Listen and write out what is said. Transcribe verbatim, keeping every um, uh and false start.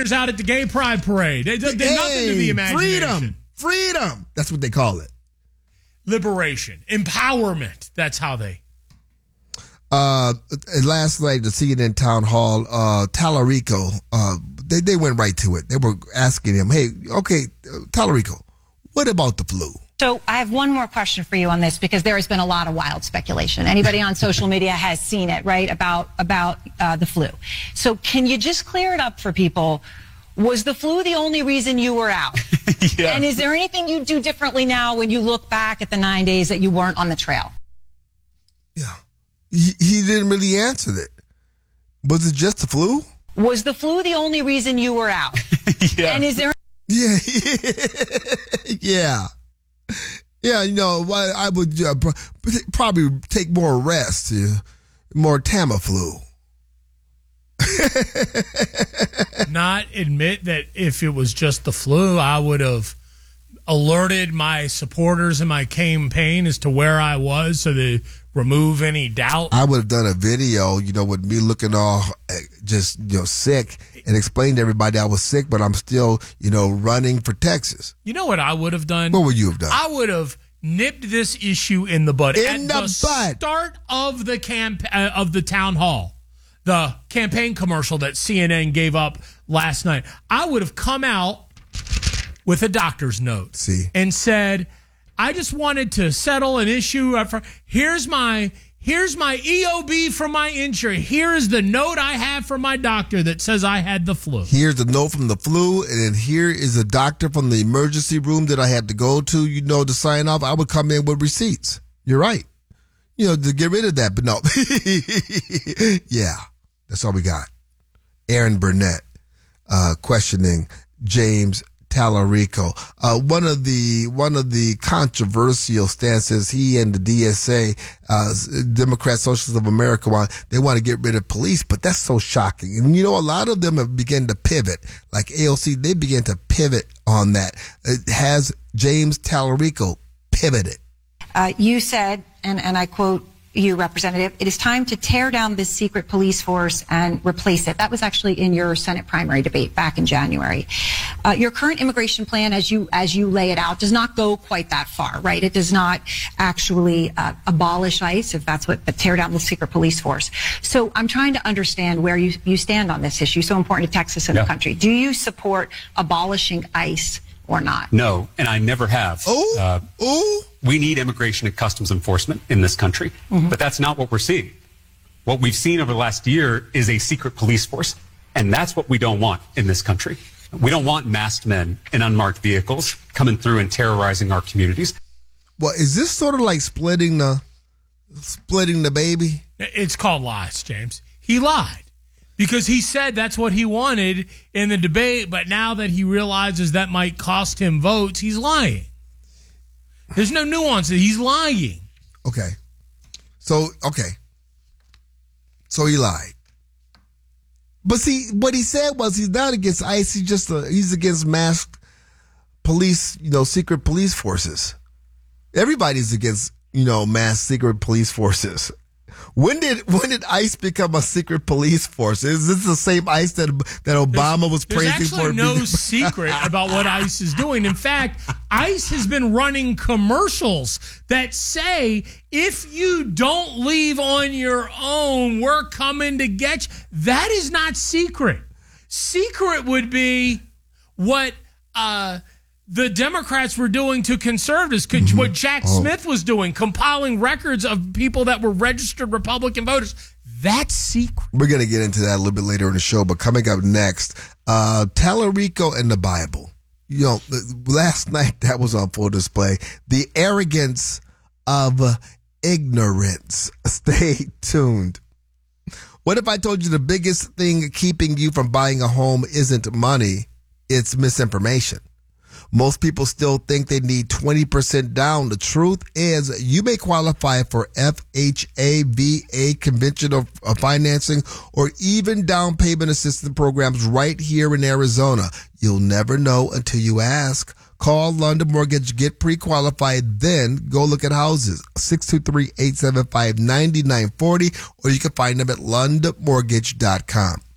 minors out at the gay pride parade. They, they, hey, nothing to the imagination. Freedom. Freedom. That's what they call it. Liberation. Empowerment. That's how they. Uh, last night, the C N N town hall, uh, Tallarico, uh, they, they went right to it. They were asking him, hey, okay, uh, Tallarico, what about the flu? So I have one more question for you on this, because there has been a lot of wild speculation. Anybody on social media has seen it, right, about, about uh, the flu. So can you just clear it up for people? Was the flu the only reason you were out? Yeah. And is there anything you do differently now when you look back at the nine days that you weren't on the trail? Yeah. He, he didn't really answer it. Was it just the flu? Was the flu the only reason you were out? Yeah. And is there... Yeah. yeah. Yeah, you know, I, I would uh, probably take more rest, uh, more Tamiflu. Not admit that if it was just the flu, I would have alerted my supporters in my campaign as to where I was so they remove any doubt. I would have done a video, you know, with me looking all uh, just, you know, sick and explained to everybody I was sick, but I'm still, you know, running for Texas. You know what I would have done? What would you have done? I would have nipped this issue in the bud. In At the the bud. start of the camp uh, of the town hall, the campaign commercial that C N N gave up last night, I would have come out with a doctor's note. See. And said, I just wanted to settle an issue. For, here's my here's my E O B from my insurance. Here is the note I have from my doctor that says I had the flu. Here's the note from the flu, and then here is a doctor from the emergency room that I had to go to, you know, to sign off. I would come in with receipts. You're right. You know, to get rid of that, but no. Yeah, that's all we got. Aaron Burnett uh, questioning James Tallarico. Uh, one of the one of the controversial stances he and the D S A, uh, Democrat Socialists of America, want, they want to get rid of police, but that's so shocking. And you know, a lot of them have begun to pivot. Like A O C, they began to pivot on that. It has James Tallarico pivoted. Uh, you said, and, and I quote you, Representative, it is time to tear down this secret police force and replace it. That was actually in your Senate primary debate back in January. Uh, your current immigration plan, as you as you lay it out, does not go quite that far, right? It does not actually uh, abolish ICE, if that's what, but tear down the secret police force. So I'm trying to understand where you, you stand on this issue, so important to Texas and yeah. the country. Do you support abolishing ICE or not? No, and I never have. Oh, uh, oh. We need immigration and customs enforcement in this country, mm-hmm. but that's not what we're seeing. What we've seen over the last year is a secret police force, and that's what we don't want in this country. We don't want masked men in unmarked vehicles coming through and terrorizing our communities. Well, is this sort of like splitting the splitting the baby? It's called lies, James. He lied because he said that's what he wanted in the debate, but now that he realizes that might cost him votes, he's lying. There's no nuance. He's lying. Okay. So, okay. So he lied. But see, what he said was he's not against ICE. He's just a, he's against masked police, you know, secret police forces. Everybody's against, you know, masked secret police forces. When did when did ICE become a secret police force? Is this the same ICE that that Obama there's, was praising for? There's actually no secret about what ICE is doing. In fact, ICE has been running commercials that say, if you don't leave on your own, we're coming to get you. That is not secret. Secret would be what uh, the Democrats were doing to conservatives, mm-hmm. what Jack oh. Smith was doing, compiling records of people that were registered Republican voters. That's secret. We're going to get into that a little bit later in the show, but coming up next, uh, Tallarico and the Bible. You know, last night that was on full display. The arrogance of ignorance. Stay tuned. What if I told you the biggest thing keeping you from buying a home isn't money, it's misinformation? Most people still think they need twenty percent down. The truth is you may qualify for F H A, V A, conventional financing, or even down payment assistance programs right here in Arizona. You'll never know until you ask. Call London Mortgage, get pre-qualified, then go look at houses. six two three, eight seven five, nine nine four zero, or you can find them at london mortgage dot com.